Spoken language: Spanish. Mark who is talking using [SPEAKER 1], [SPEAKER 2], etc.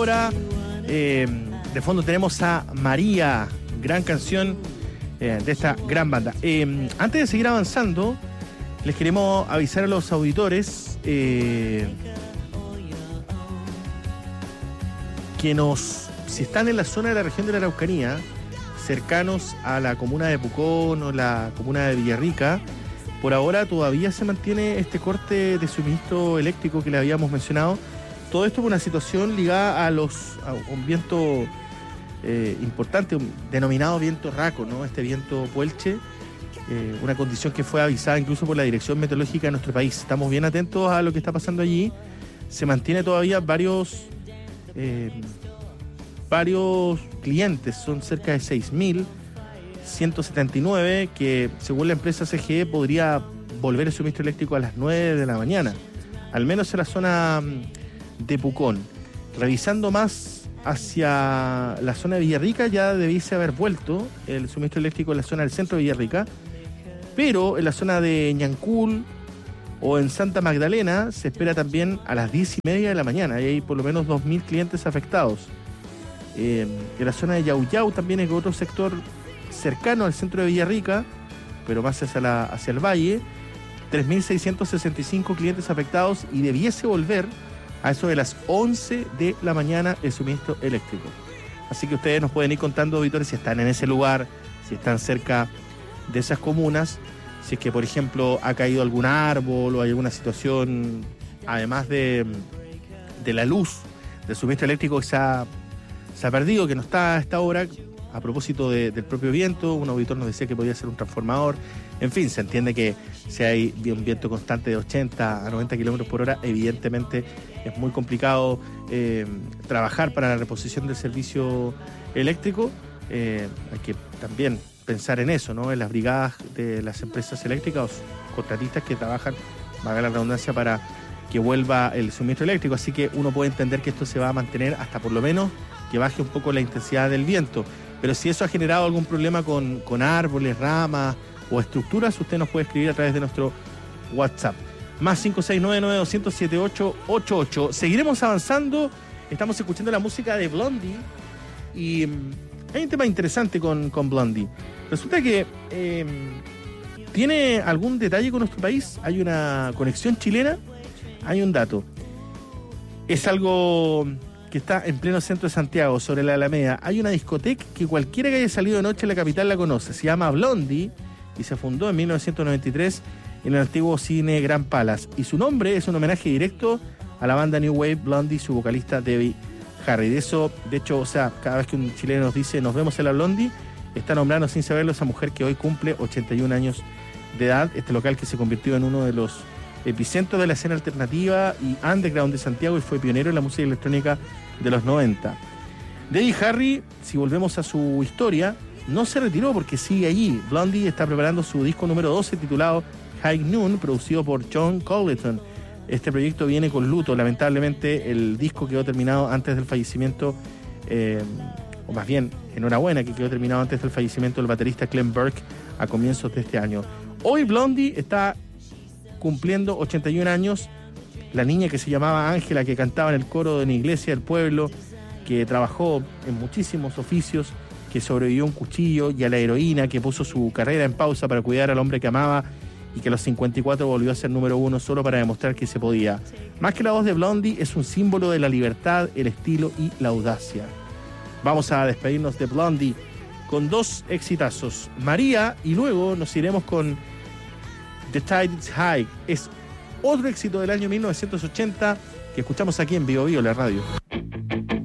[SPEAKER 1] hora. De fondo tenemos a María, gran canción de esta gran banda. Antes de seguir avanzando, les queremos avisar a los auditores que si están en la zona de la región de la Araucanía, cercanos a la comuna de Pucón o la comuna de Villarrica, por ahora todavía se mantiene este corte de suministro eléctrico que le habíamos mencionado. Todo esto por una situación ligada a un viento importante, denominado viento raco, ¿no? Este viento puelche, una condición que fue avisada incluso por la Dirección Meteorológica de nuestro país. Estamos bien atentos a lo que está pasando allí. Se mantiene todavía varios clientes, son cerca de 6.179, que según la empresa CGE podría volver el suministro eléctrico a las 9 de la mañana, al menos en la zona de Pucón. Revisando más hacia la zona de Villarrica, ya debiese haber vuelto el suministro eléctrico en la zona del centro de Villarrica, pero en la zona de Ñancul o en Santa Magdalena se espera también a las 10:30 de la mañana, y hay por lo menos 2.000 clientes afectados. En la zona de Yauyau también es otro sector cercano al centro de Villarrica, pero más hacia el valle, 3.665 clientes afectados, y debiese volver a eso de las 11 de la mañana el suministro eléctrico. Así que ustedes nos pueden ir contando, auditores, si están en ese lugar, si están cerca de esas comunas, si es que, por ejemplo, ha caído algún árbol o hay alguna situación, además de la luz del suministro eléctrico que se ha perdido, que no está a esta hora. A propósito del propio viento, un auditor nos decía que podía ser un transformador. En fin, se entiende que si hay un viento constante de 80 a 90 kilómetros por hora, evidentemente es muy complicado trabajar para la reposición del servicio eléctrico. Hay que también pensar en eso, ¿no? En las brigadas de las empresas eléctricas o contratistas que trabajan, valga la redundancia, para que vuelva el suministro eléctrico. Así que uno puede entender que esto se va a mantener hasta por lo menos que baje un poco la intensidad del viento. Pero si eso ha generado algún problema con árboles, ramas o estructuras, usted nos puede escribir a través de nuestro WhatsApp. Más 569-900-7888. Seguiremos avanzando. Estamos escuchando la música de Blondie. Y hay un tema interesante con Blondie. Resulta que tiene algún detalle con nuestro país. Hay una conexión chilena. Hay un dato. Es algo que está en pleno centro de Santiago, sobre la Alameda. Hay una discoteca que cualquiera que haya salido de noche en la capital la conoce. Se llama Blondie y se fundó en 1993 en el antiguo cine Grand Palace. Y su nombre es un homenaje directo a la banda New Wave Blondie y su vocalista Debbie Harry. De hecho, o sea, cada vez que un chileno nos dice nos vemos en la Blondie, está nombrando sin saberlo a esa mujer que hoy cumple 81 años de edad. Este local que se convirtió en uno de los epicentro de la escena alternativa y underground de Santiago y fue pionero en la música electrónica de los 90. Debbie Harry, si volvemos a su historia, no se retiró porque sigue allí. Blondie está preparando su disco número 12 titulado High Noon, producido por John Colleton. Este proyecto viene con luto. Lamentablemente el disco quedó terminado antes del fallecimiento, o más bien, enhorabuena, que quedó terminado antes del fallecimiento del baterista Clem Burke a comienzos de este año. Hoy Blondie está cumpliendo 81 años. La niña que se llamaba Ángela, que cantaba en el coro de una iglesia del pueblo, que trabajó en muchísimos oficios, que sobrevivió a un cuchillo, y a la heroína que puso su carrera en pausa para cuidar al hombre que amaba y que a los 54 volvió a ser número 1 solo para demostrar que se podía. Más que la voz de Blondie, es un símbolo de la libertad, el estilo y la audacia. Vamos a despedirnos de Blondie con dos exitazos, María, y luego nos iremos con The Tide is High. Es otro éxito del año 1980 que escuchamos aquí en Bio Bio, la radio.